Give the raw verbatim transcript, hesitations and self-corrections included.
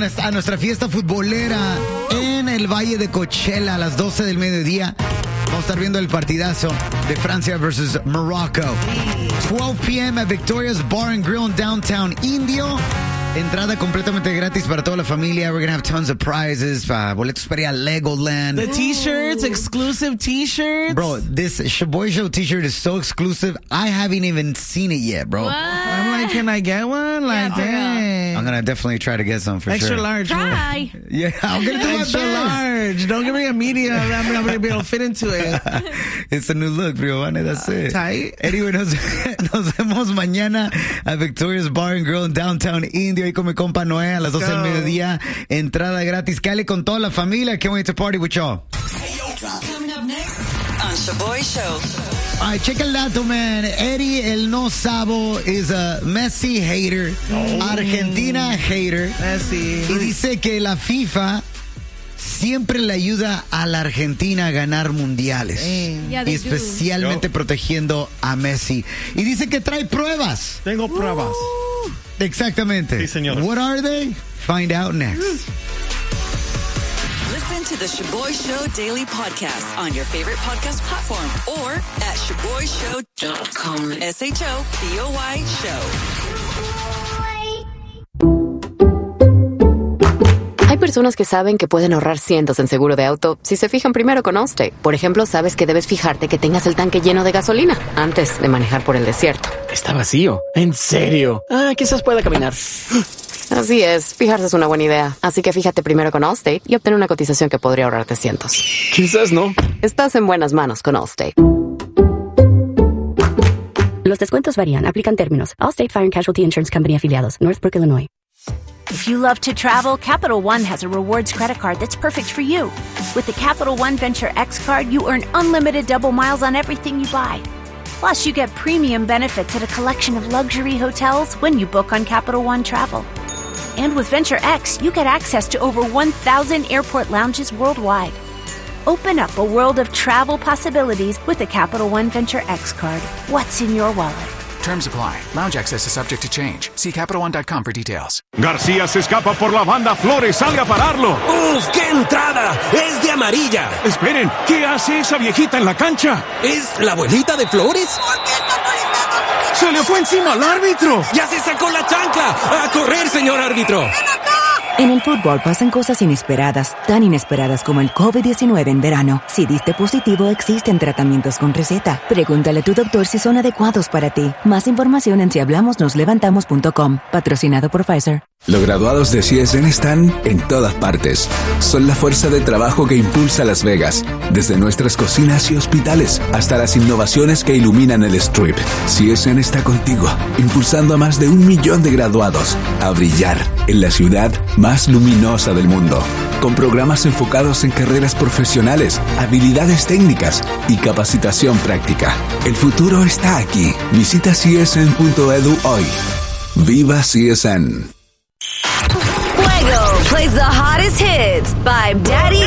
a nuestra fiesta futbolera en el Valle de Coachella a las doce del mediodía. Vamos a estar viendo el partidazo de Francia versus Morocco. twelve p.m. at Victoria's Bar and Grill in downtown Indio. Entrada completamente gratis para toda la familia. We're going to have tons of prizes. Uh, boletos para ir a Legoland. The t-shirts, exclusive t-shirts. Bro, this Shaboy Show t-shirt is so exclusive. I haven't even seen it yet, bro. What? I'm like, can I get one? Like, yeah, dang. I'm going to definitely try to get some for Extra sure. large. Try. Yeah, I'm going to do my Extra best. large. Don't give me a medium. I'm not going to be able to fit into it. It's a new look, Briovanne. That's it. Tight. Anyway, nos, nos vemos mañana at Victoria's Bar and Grill in downtown Indio. Ahí con mi compa Noé a las doce del mediodía. Entrada gratis. Cale con toda la familia. Can't wait to party with y'all. Coming up next on Shaboy Show. All right, check el dato, man. Eddie El No Sabo is a Messi hater. Oh. Argentina hater. Messi. Y dice que la FIFA siempre le ayuda a la Argentina a ganar mundiales. Yeah, y especialmente do. protegiendo a Messi. Y dice que trae pruebas. Tengo pruebas. Exactamente. Sí, señor. What are they? Find out next. Listen to the Shaboy Show Daily Podcast on your favorite podcast platform or at shaboy show dot com. S H O B O Y Show. Hay personas que saben que pueden ahorrar cientos en seguro de auto si se fijan primero con Allstate. Por ejemplo, sabes que debes fijarte que tengas el tanque lleno de gasolina antes de manejar por el desierto. Está vacío. ¿En serio? Ah, quizás pueda caminar. Así es, fijarse es una buena idea. Así que fíjate primero con Allstate y obtén una cotización que podría ahorrarte cientos. Quizás no. Estás en buenas manos con Allstate. Los descuentos varían. Aplican términos. Allstate Fire and Casualty Insurance Company afiliados. Northbrook, Illinois. If you love to travel, Capital One has a rewards credit card that's perfect for you. With the Capital One Venture X card, you earn unlimited double miles on everything you buy. Plus, you get premium benefits at a collection of luxury hotels when you book on Capital One Travel. And with Venture X, you get access to over one thousand airport lounges worldwide. Open up a world of travel possibilities with the Capital One Venture X card. What's in your wallet? Terms apply. Lounge access is subject to change. See Capital One dot com for details. García se escapa por la banda. Flores sale a pararlo. ¡Uf, qué entrada! ¡Es de amarilla! Esperen, ¿qué hace esa viejita en la cancha? ¿Es la abuelita de Flores? ¡Se le fue encima al árbitro! ¡Ya se sacó la chancla! ¡A correr, señor árbitro! En el fútbol pasan cosas inesperadas, tan inesperadas como el covid diecinueve en verano. Si diste positivo, existen tratamientos con receta. Pregúntale a tu doctor si son adecuados para ti. Más información en si hablamos nos levantamos punto com. Patrocinado por Pfizer. Los graduados de C S N están en todas partes. Son la fuerza de trabajo que impulsa Las Vegas, desde nuestras cocinas y hospitales hasta las innovaciones que iluminan el Strip. C S N está contigo, impulsando a más de un millón de graduados a brillar en la ciudad más luminosa del mundo, con programas enfocados en carreras profesionales, habilidades técnicas y capacitación práctica. El futuro está aquí. Visita C S N punto e d u hoy. ¡Viva C S N! Fuego plays the hottest hits by Daddy